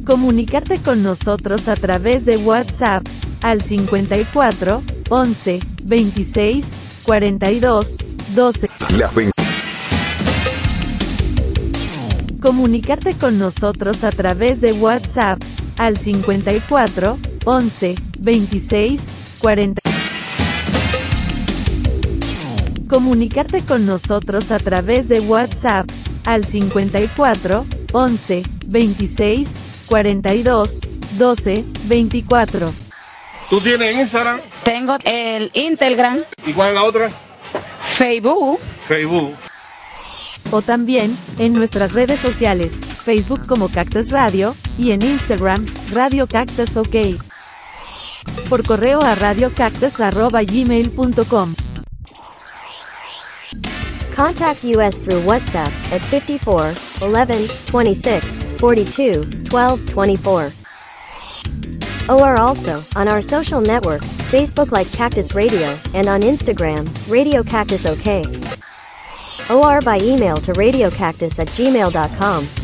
Comunicarte con nosotros a través de WhatsApp al 54 11 26 42 12. Comunicarte con nosotros a través de WhatsApp al 54 11 26 40. Comunicarte con nosotros a través de WhatsApp al 54 11 26 42 12 24. ¿Tú tienes Instagram? Tengo el Instagram. ¿Y cuál es la otra? Facebook. Facebook. O también en nuestras redes sociales, Facebook como Cactus Radio y en Instagram, Radio Cactus OK. Por correo a radiocactus@gmail.com. Contact us through WhatsApp at 54 11 26 42 12 24. Or also on our social networks, Facebook like Cactus Radio, and on Instagram, Radio Cactus OK. Or by email to radiocactus@gmail.com.